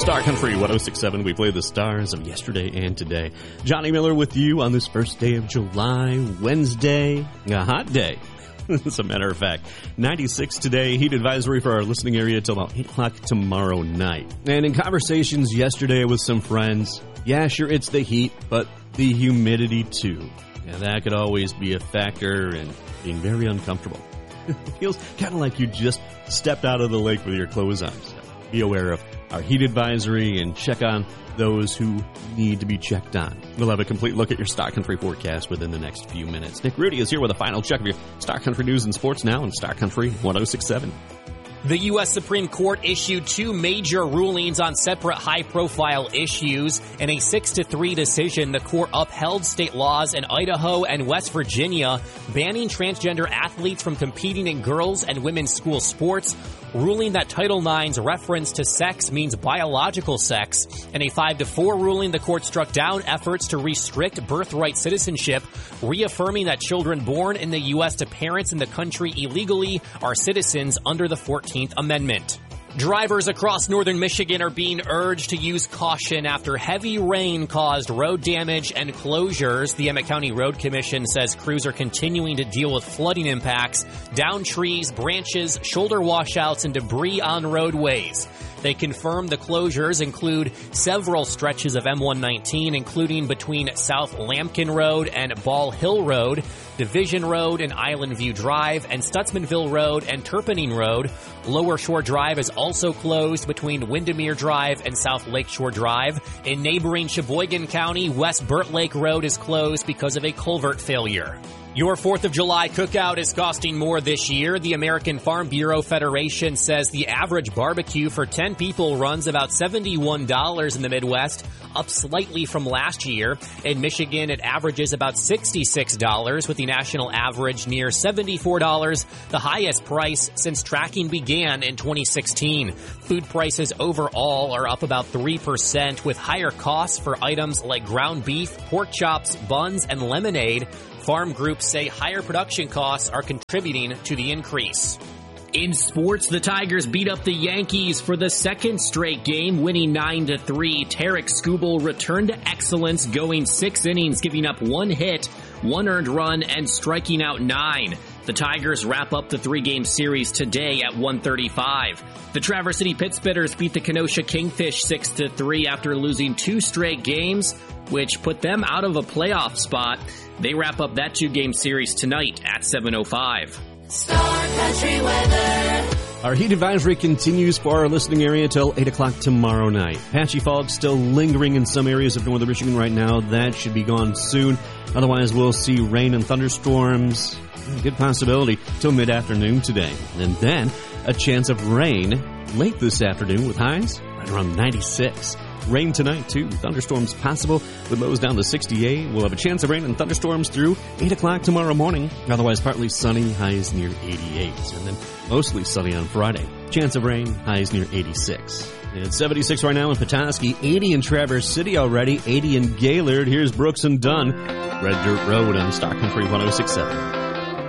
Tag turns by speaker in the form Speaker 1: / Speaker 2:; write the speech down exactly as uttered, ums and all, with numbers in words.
Speaker 1: Star Country one oh six point seven, we play the stars of yesterday and today. Johnny Miller with you on this first day of July, Wednesday, a hot day. As a matter of fact, ninety-six today, heat advisory for our listening area till about eight o'clock tomorrow night. And in conversations yesterday with some friends, yeah, sure, it's the heat, but the humidity too. Yeah, that could always be a factor in being very uncomfortable. It feels kind of like you just stepped out of the lake with your clothes on. So be aware of our heat advisory and check on those who need to be checked on. We'll have a complete look at your Star Country forecast within the next few minutes. Nick Rudy is here with a final check of your Star Country news and sports now on Star Country one oh six point seven.
Speaker 2: The U S Supreme Court issued two major rulings on separate high-profile issues. In a six to three decision, the court upheld state laws in Idaho and West Virginia banning transgender athletes from competing in girls' and women's school sports, ruling that Title nine's reference to sex means biological sex. In a five to four ruling, the court struck down efforts to restrict birthright citizenship, reaffirming that children born in the U S to parents in the country illegally are citizens under the fourteenth Amendment. Drivers across northern Michigan are being urged to use caution after heavy rain caused road damage and closures. The Emmett County Road Commission says crews are continuing to deal with flooding impacts, downed trees, branches, shoulder washouts, and debris on roadways. They confirm the closures include several stretches of M one nineteen, including between South Lambkin Road and Ball Hill Road, Division Road and Island View Drive, and Stutzmanville Road and Turpinning Road. Lower Shore Drive is also closed between Windermere Drive and South Lakeshore Drive. In neighboring Sheboygan County, West Burt Lake Road is closed because of a culvert failure. Your fourth of July cookout is costing more this year. The American Farm Bureau Federation says the average barbecue for ten people runs about seventy-one dollars in the Midwest, up slightly from last year. In Michigan, it averages about sixty-six dollars, with the national average near seventy-four dollars, the highest price since tracking began in twenty sixteen. Food prices overall are up about three percent, with higher costs for items like ground beef, pork chops, buns, and lemonade. Farm groups say higher production costs are contributing to the increase. In sports, the Tigers beat up the Yankees for the second straight game, winning nine to three. Tarek Skubal returned to excellence, going six innings, giving up one hit, one earned run, and striking out nine. The Tigers wrap up the three-game series today at one thirty-five. The Traverse City Pittsbitters beat the Kenosha Kingfish six to three after losing two straight games, which put them out of a playoff spot. They wrap up that two-game series tonight at seven oh five.
Speaker 3: Star Country weather.
Speaker 1: Our heat advisory continues for our listening area till eight o'clock tomorrow night. Patchy fog still lingering in some areas of northern Michigan right now. That should be gone soon. Otherwise, we'll see rain and thunderstorms. Good possibility till mid-afternoon today. And then a chance of rain late this afternoon with highs right around ninety-six. Rain tonight, too. Thunderstorms possible with lows down to sixty-eight. We'll have a chance of rain and thunderstorms through eight o'clock tomorrow morning. Otherwise, partly sunny, highs near eighty-eight. And then mostly sunny on Friday. Chance of rain, highs near eighty-six. It's seventy-six right now in Petoskey, eighty in Traverse City already, eighty in Gaylord. Here's Brooks and Dunn. Red Dirt Road on Star Country one oh six point seven.